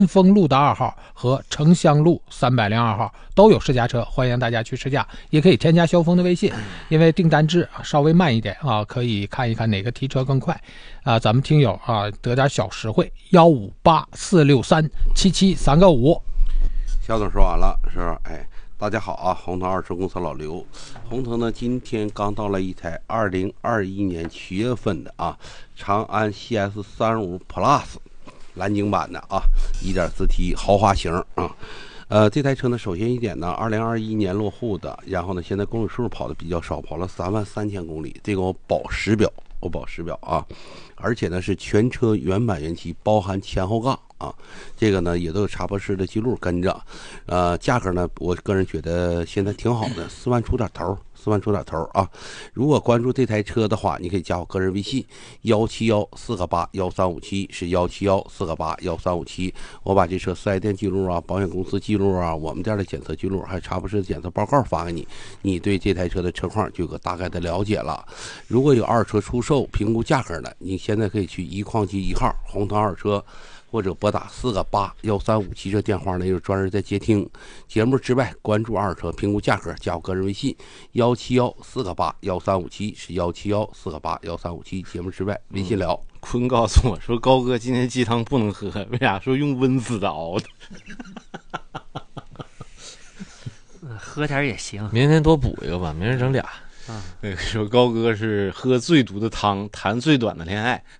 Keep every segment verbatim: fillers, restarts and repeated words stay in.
丰路的二号和城乡路三百零二号都有试驾车，欢迎大家去试驾，也可以添加肖峰的微信，因为订单制稍微慢一点啊，可以看一看哪个提车更快啊。咱们听友啊得点小实惠，幺五八四六三七七三个五。 肖总说完了是吧？哎，大家好啊，宏腾二车公司老刘。宏腾呢今天刚到了一台二零二一年七月份的啊长安 C S 三十五 Plus 蓝鲸版的啊 一点四 T 豪华型啊。呃，这台车呢，首先一点呢，二零二一年落户的，然后呢，现在公里数跑的比较少，跑了三万三千公里，这个我保实表，我保实表啊，而且呢是全车原版原漆，包含前后杠啊，这个呢也都有查博士的记录跟着，呃，价格呢，我个人觉得现在挺好的，四万出点头。四万出点头啊！如果关注这台车的话，你可以加我个人微信幺七幺四个八幺三五七，是幺七幺四个八幺三五七。我把这车四 S 店记录啊、保险公司记录啊、我们店的检测记录，还有查博士的检测报告发给你，你对这台车的车况就有个大概的了解了。如果有二车出售评估价格的，你现在可以去一矿机一号宏腾二车。或者拨打四个八幺三五七这电话呢，有专人在接听。节目之外，关注二车评估价格，加我个人微信幺七幺四个八幺三五七，是幺七幺四个八幺三五七。节目之外，微信聊。 坤告诉我说，高哥今天鸡汤不能喝，为啥？说用温子的熬的。 喝点也行， 明天多补一个吧，明天整俩。啊，那个说高哥是喝最毒的汤，谈最短的恋爱。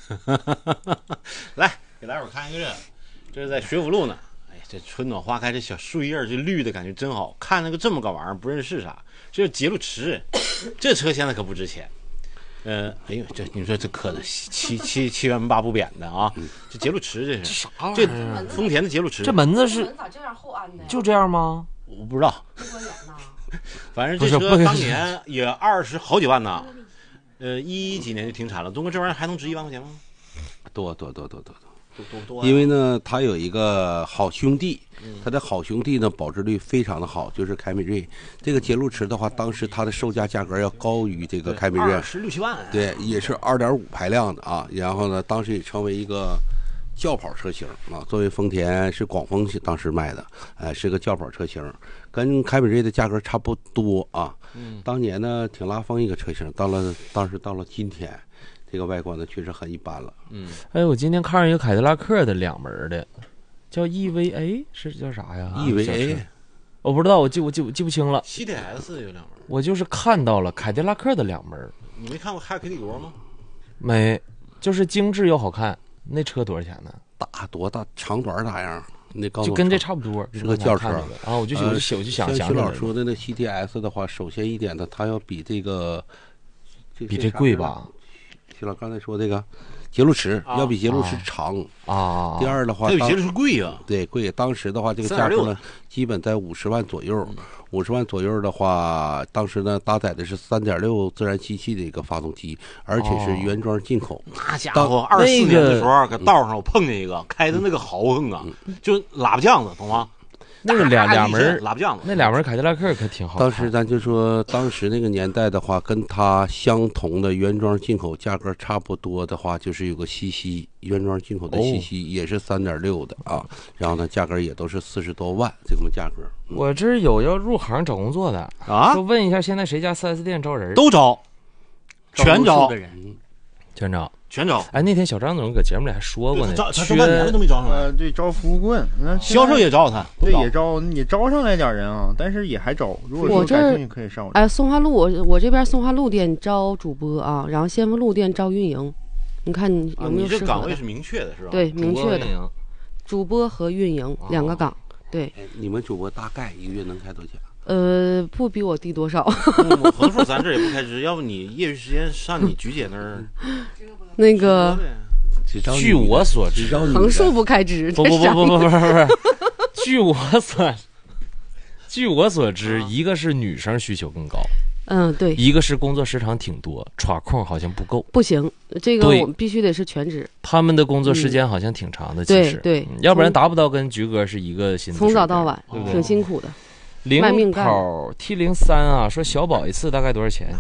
来。给大伙看一个这，这是在学府路呢。哎呀，这春暖花开，这小树叶这绿的感觉真好看。那个这么个玩意儿不认识是啥，这是节路驰，这车现在可不值钱。呃，哎呦，这你说这可能七七七元八不扁的啊！这节路驰这是啥？ 这丰田的节路驰， 这门子是咋这样厚安的？ 就这样吗？ 我不知道，反正这车当年也二十好几万呢。呃，一几年就停产了。东哥，这玩意儿还能值一万块钱吗？ 多多多多多多。 多多啊、 因为呢，它有一个好兄弟，它的好兄弟呢保值率非常的好，就是凯美瑞。这个节路驰的话，当时它的售价价格要高于这个凯美瑞， 二十六七万。 对，也是二点五排量的啊。然后呢，当时也成为一个轿跑车型啊。作为丰田是广丰当时卖的，哎、呃，是个轿跑车型，跟凯美瑞的价格差不多啊。嗯，当年呢挺拉风一个车型，到了当时到了今天。这个外观呢确实很一般了。 嗯，哎，我今天看上一个凯迪拉克的两门的，叫 E V A， 是叫啥呀 ？E V A， 我不知道，我记我记我记不清了。 C T S 有两门， 我就是看到了凯迪拉克的两门。 你没看过海克帝国吗？ 没，就是精致又好看。那车多少钱呢？ 大多大，长短咋样？那高就跟这差不多， 是个轿车啊。我就我就想就想想徐老说的那 C T S 的话，首先一点呢，它要比这个比这贵吧。 徐老刚才说这个节路驰、啊、要比节路驰长啊。 第二的话， 它比节路驰贵呀、啊。 对，贵。当时的话，这个价格呢，基本在五十万左右。五十万左右的话，当时呢搭载的是三点六自然吸气的一个发动机，而且是原装进口。 哦、那家伙，二四年的时候，搁道上我碰见一个，开的那个豪横啊，嗯、就喇叭酱子，懂吗？ 那个俩俩门喇叭酱， 那俩门凯迪拉克可挺好。 当时咱就说，当时那个年代的话，跟它相同的原装进口价格差不多的话，就是有个西西原装进口的西西、哦、也是三点六的啊，然后呢价格也都是四十多万这么价格。 嗯、我这有要入行找工作的啊，说问一下现在谁家 四 S 店招人？ 都招，全招， 全招。 全招。 哎，那天小张总搁节目里还说过呢， 招他半年了都没招上来。 呃，对，招服务顾问，那销售也招他， 对，也招，也招上来点人啊，但是也还招。如果说感兴趣可以上我这。 哎，松花路，我我这边松花路店招主播啊，然后先锋路店招运营，你看你有没有适合的？ 啊、你这岗位是明确的，是吧？ 对，明确的。主播和运营、哦、两个岗，对。 哎，你们主播大概一个月能开多少钱？ 呃，不比我低多少。 我横竖咱这也不开支，要不你业余时间上你菊姐那儿。 那个， 据我所知， 横竖不开支。 不不不不不不不不，据我所，据我所知，一个是女生需求更高， 嗯对， 一个是工作时长挺多，耍空好像不够。 不行，这个我们必须得是全职。 他们的工作时间好像挺长的，其实对对， 要不然达不到跟菊哥是一个薪资。 从早到晚， 对不对？ 挺辛苦的。 零跑 T 零三啊，说小保一次大概多少钱？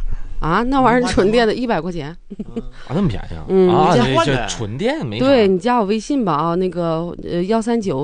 啊，那玩意儿纯电的一百块钱。 啊，那么便宜啊？ 嗯， 啊， 你这这纯电没啥。 对，你加我微信吧啊，那个呃幺三九